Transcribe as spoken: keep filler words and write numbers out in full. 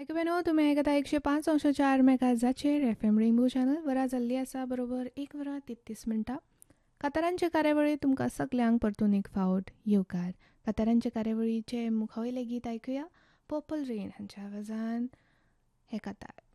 ऐकव्यानो तुम्ही ऐकत आहे एकशे पाच अंश चार मेगाजाचेर एफ एम रेनबो चॅनल वरा जाल्ली आसा बरोबर एक वरा तेत्तीस मिनटां. कातारांचे कार्यावळी तुमकां सगल्यांक परतून एक फावट येवकार. कातारांचे कार्यावळीचे मुखावयले गीत ऐकुया. पर्पल रेन हांच्या आवाजान हे कातार.